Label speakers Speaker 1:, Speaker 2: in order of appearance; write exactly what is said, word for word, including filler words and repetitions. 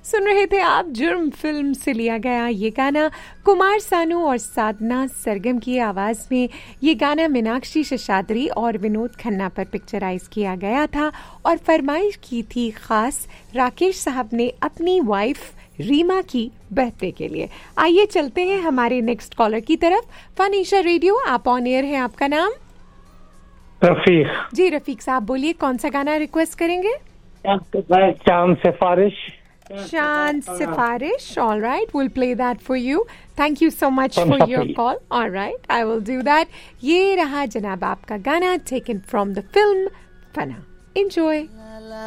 Speaker 1: सुन रहे थे आप जुर्म फिल्म से लिया गया ये गाना, कुमार सानू और साधना सरगम की आवाज में। ये गाना मीनाक्षी शेषाद्री और विनोद खन्ना पर पिक्चराइज किया गया था और फरमाइश की थी खास राकेश साहब ने अपनी वाइफ रीमा की बर्थडे के लिए। आइए चलते हैं हमारे नेक्स्ट कॉलर की तरफ। फनीशा रेडियो, आप ऑन एयर हैं, आपका नाम?
Speaker 2: रफीक
Speaker 1: जी रफीक साहब बोलिए, कौन सा गाना रिक्वेस्ट करेंगे?
Speaker 2: चांद सिफारिश।
Speaker 1: चांद सिफारिश, all right, will play that for you. Thank you so much for your call. All right, I will do that. ये रहा जनाब आपका गाना taken from the film Fanaa. Enjoy.